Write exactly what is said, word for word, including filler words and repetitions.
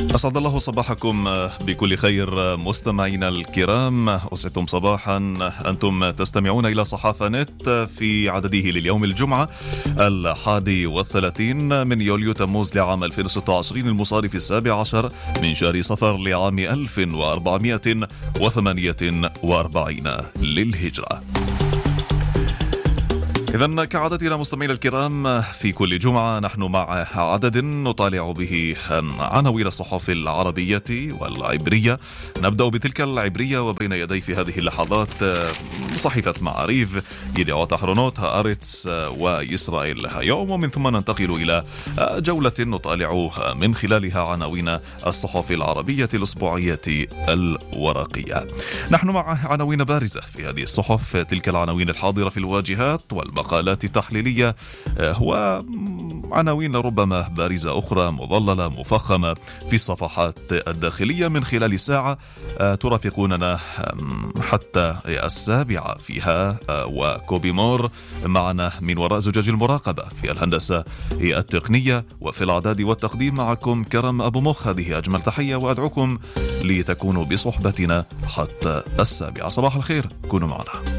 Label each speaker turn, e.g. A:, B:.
A: أسعد الله صباحكم بكل خير مستمعينا الكرام، أسعدتم صباحا. أنتم تستمعون إلى صحافة نت في عدده لليوم الجمعة الحادي والثلاثين من يوليو تموز لعام ألفين وستة وعشرين المصادف السابع عشر من شهر صفر لعام ألف وأربعمائة وثمانية وأربعين للهجرة. إذن كعادتنا مستمعينا الكرام في كل جمعة نحن مع عدد نطالع به عناوين الصحف العربية والعبرية. نبدأ بتلك العبرية وبين يدي في هذه اللحظات صحيفة معاريف، يدعوات أحرونوت، هآرتس وإسرائيل يوم، ومن ثم ننتقل إلى جولة نطالع من خلالها عناوين الصحف العربية الأسبوعية الورقية. نحن مع عناوين بارزة في هذه الصحف، تلك العناوين الحاضرة في الواجهات والمقالات التحليلية، هو عناوين ربما بارزة أخرى مظللة مفخمة في الصفحات الداخلية من خلال ساعة ترافقوننا حتى السابعة فيها. وكوبي مور معنا من وراء زجاج المراقبة في الهندسة التقنية وفي الإعداد والتقديم معكم كرم أبو مخ. هذه أجمل تحية وأدعوكم لتكونوا بصحبتنا حتى السابعة. صباح الخير، كونوا معنا.